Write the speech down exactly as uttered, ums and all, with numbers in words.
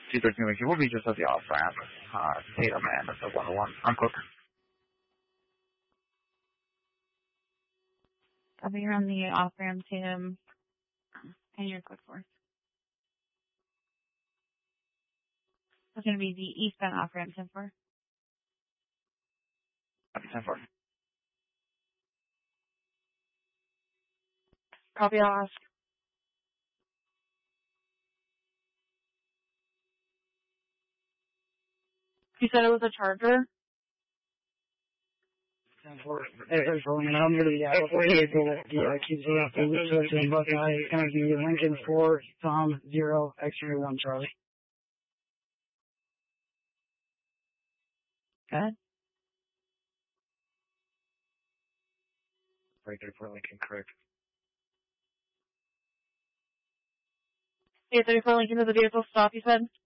two thirteen Lincoln will be just at the off-ramp. Uh, Tatum and the one oh one. I'm Cook. I'll be around the off-ramp, Tatum, and your code four. That's going to be the eastbound off-ramp, ten four. ten four. Copy, I'll ask. You said it was a Charger? ten four. It's rolling out near the uh, forty-eight the uh, Q Z after the Buckeye. It's going to be Lincoln four, Tom zero, X-ray one, Charlie. Good. Right there for Lincoln, correct. eight thirty-four Lincoln, does the vehicle stop, you said?